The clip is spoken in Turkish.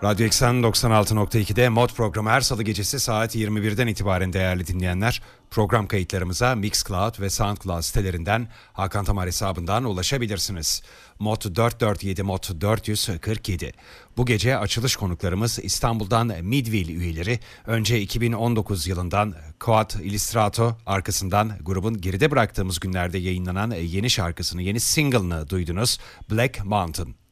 Radyo Eksen 96.2'de Mod programı her salı gecesi saat 21'den itibaren değerli dinleyenler. Program kayıtlarımıza Mixcloud ve Soundcloud sitelerinden Hakan Tamar hesabından ulaşabilirsiniz. Mod 447 Mod 447. Bu gece açılış konuklarımız İstanbul'dan Midville üyeleri. Önce 2019 yılından Quad Illustrato, arkasından grubun geride bıraktığımız günlerde yayınlanan yeni şarkısını, yeni single'ını duydunuz. Black Mountain.